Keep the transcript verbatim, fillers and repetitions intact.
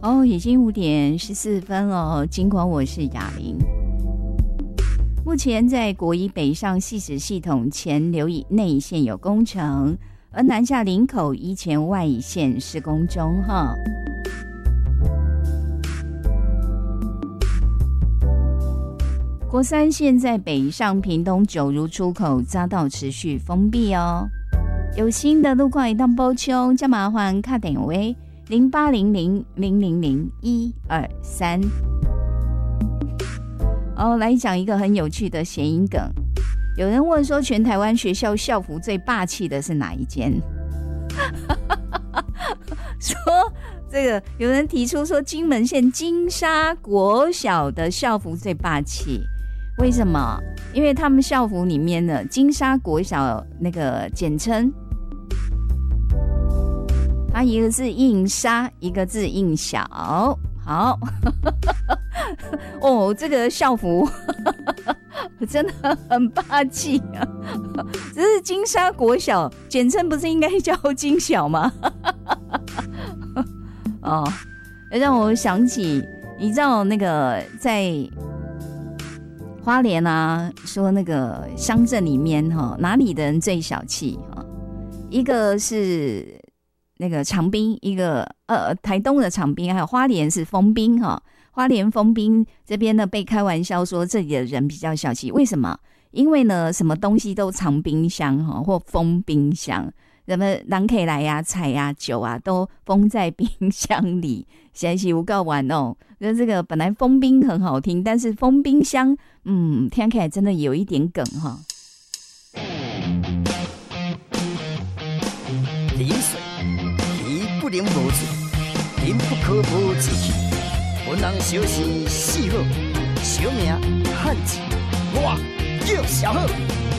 哦，已经五点十四分了。尽管我是雅玲，目前在国一北上汐止系统前流以内线有工程，而南下林口一前外线施工中哈。国三线在北上屏东九如出口匝道持续封闭哦。有新的路况一旦补充，就麻烦打电话零八零零零零零一二三。哦，来讲一个很有趣的谐音梗。有人问说，全台湾学校校服最霸气的是哪一间？说这个有人提出说，金门县金沙国小的校服最霸气，为什么？因为他们校服里面的金沙国小那个简称。它一个字印沙，一个字印小。好，哦，这个校服真的很霸气啊！这是金沙国小，简称不是应该叫金小吗？哦，让我想起，你知道那个在花莲啊，说那个乡镇里面哈，哪里的人最小气哈？一个是那个长滨，一个呃台东的长滨，还有花莲是丰滨哈。花莲丰滨这边呢被开玩笑说这里的人比较小气，为什么？因为呢什么东西都藏冰箱哈，或封冰箱，什么人可以来呀、菜呀、酒啊都封在冰箱里，实在是有够玩哦。那这个本来封冰很好听，但是封冰箱，嗯，听起来真的有一点梗哈。 饮水，鱼不能无水，人不可无志气。本人小事四好，小命汉子，我叫小好。